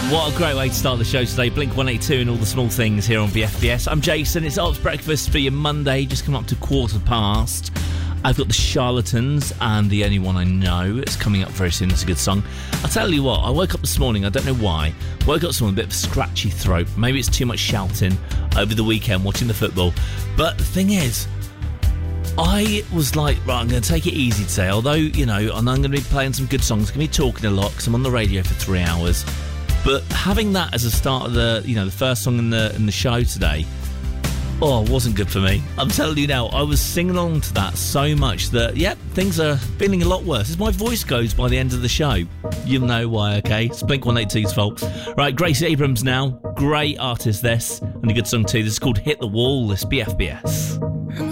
What a great way to start the show today. Blink 182 and all the small things here on BFBS. I'm Jason. It's Ops Breakfast for your Monday, just come up to 1:15. I've got the Charlatans and The Only One I Know. It's coming up very soon. It's a good song. I'll tell you what, I woke up this morning, I don't know why, woke up this morning with a bit of a scratchy throat. Maybe it's too much shouting over the weekend watching the football. But the thing is, I was like, right, I'm going to take it easy today. Although, you know, and I'm going to be playing some good songs. I'm going to be talking a lot because I'm on the radio for 3 hours. But having that as a start of the, you know, the first song in the show today, it wasn't good for me. I'm telling you now, I was singing along to that so much that, things are feeling a lot worse. As my voice goes by the end of the show, you'll know why, okay? It's Blink 182's fault. Right, Grace Abrams now. Great artist, this. And a good song too. This is called Hit the Wall. This BFBS.